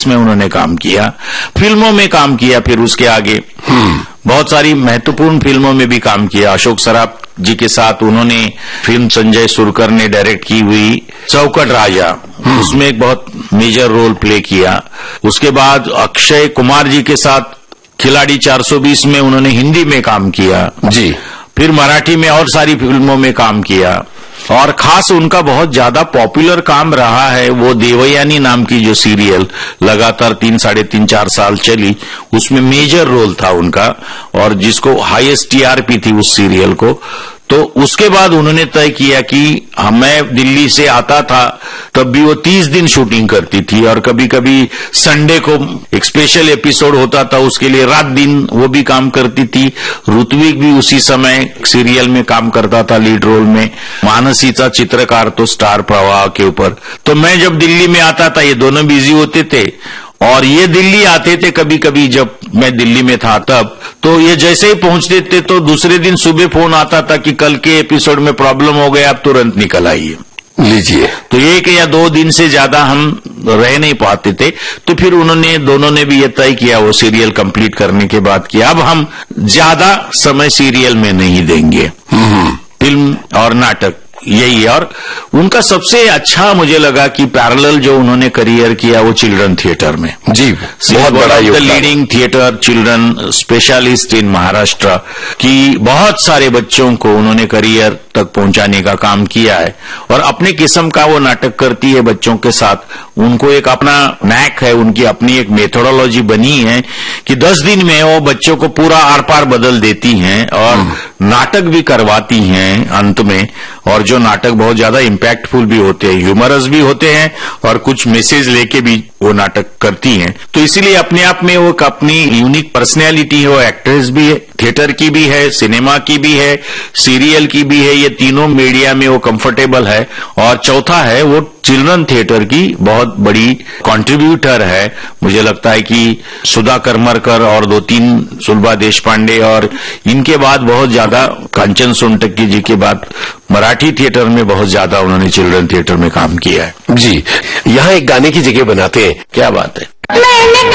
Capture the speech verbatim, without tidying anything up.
में उन्होंने काम किया, फिल्मों में काम किया, फिर उसके आगे बहुत सारी महत्वपूर्ण फिल्मों में भी काम किया। अशोक सराफ जी के साथ उन्होंने फिल्म संजय सुरकर ने डायरेक्ट की हुई चौखट राजा, उसमें एक बहुत मेजर रोल प्ले किया। उसके बाद अक्षय कुमार जी के साथ खिलाड़ी चार सौ बीस में उन्होंने हिंदी में काम किया जी, फिर मराठी में और सारी फिल्मों में काम किया। और खास उनका बहुत ज्यादा पॉपुलर काम रहा है वो देवयानी नाम की जो सीरियल लगातार तीन साढ़े तीन चार साल चली, उसमें मेजर रोल था उनका और जिसको हाईएस्ट टीआरपी थी उस सीरियल को। तो उसके बाद उन्होंने तय किया कि मैं दिल्ली से आता था तब भी वो तीस दिन शूटिंग करती थी और कभी कभी संडे को एक स्पेशल एपिसोड होता था, उसके लिए रात दिन वो भी काम करती थी। ऋत्विक भी उसी समय सीरियल में काम करता था लीड रोल में, मानसीचा चित्रकार तो स्टार प्रवाह के ऊपर। तो मैं जब दिल्ली में आता था ये दोनों बिजी होते थे और ये दिल्ली आते थे कभी कभी, जब मैं दिल्ली में था तब तो ये जैसे ही पहुंचते थे तो दूसरे दिन सुबह फोन आता था कि कल के एपिसोड में प्रॉब्लम हो गया, आप तुरंत निकल आइए लीजिए। तो एक या दो दिन से ज्यादा हम रह नहीं पाते थे। तो फिर उन्होंने दोनों ने भी ये तय किया वो सीरियल कंप्लीट करने के बाद कि अब हम ज्यादा समय सीरियल में नहीं देंगे, फिल्म और नाटक यही है। और उनका सबसे अच्छा मुझे लगा कि पैरेलल जो उन्होंने करियर किया वो चिल्ड्रन थिएटर में जी, बहुत बड़ा योगदान। Leading theatre children specialist in Maharashtra की बहुत सारे बच्चों को उन्होंने करियर तक पहुंचाने का काम किया है और अपने किस्म का वो नाटक करती है बच्चों के साथ। उनको एक अपना नैक है, उनकी अपनी एक मेथोडोलॉजी बनी है कि दस दिन में वो बच्चों को पूरा आर पार बदल देती हैं और नाटक भी करवाती हैं अंत में। और जो नाटक बहुत ज्यादा इम्पैक्टफुल भी होते हैं, ह्यूमरस भी होते हैं और कुछ मैसेज लेके भी वो नाटक करती हैं। तो इसीलिए अपने आप में वो अपनी यूनिक पर्सनैलिटी है, वो एक्ट्रेस भी है, थिएटर की भी है, सिनेमा की भी है, सीरियल की भी है, ये तीनों मीडिया में वो कंफर्टेबल है। और चौथा है वो चिल्ड्रन थिएटर की बहुत बड़ी कंट्रीब्यूटर है। मुझे लगता है कि सुधा करमरकर और दो तीन सुलभा देशपांडे और इनके बाद बहुत ज्यादा कांचन सोनटक्की जी के बाद मराठी थिएटर में बहुत ज्यादा उन्होंने चिल्ड्रन थिएटर में काम किया है। जी, यहाँ एक गाने की जगह बनाते हैं, क्या बात है।